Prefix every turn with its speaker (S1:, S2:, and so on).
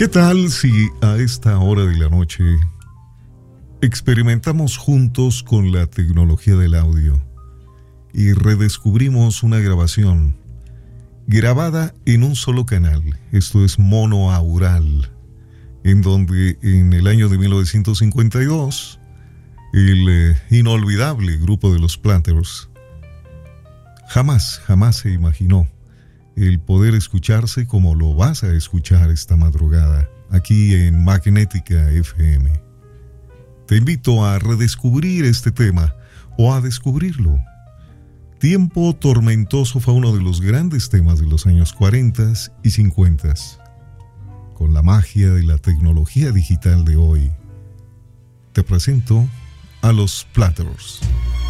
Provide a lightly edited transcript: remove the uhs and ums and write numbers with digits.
S1: ¿Qué tal si a esta hora de la noche experimentamos juntos con la tecnología del audio y redescubrimos una grabación grabada en un solo canal? Esto es monoaural, en donde en el año de 1952 el inolvidable grupo de los Platters jamás se imaginó el poder escucharse como lo vas a escuchar esta madrugada aquí en Magnética FM. Te invito a redescubrir este tema o a descubrirlo. Tiempo Tormentoso fue uno de los grandes temas de los años 40 y 50. Con la magia de la tecnología digital de hoy, te presento a los Platters.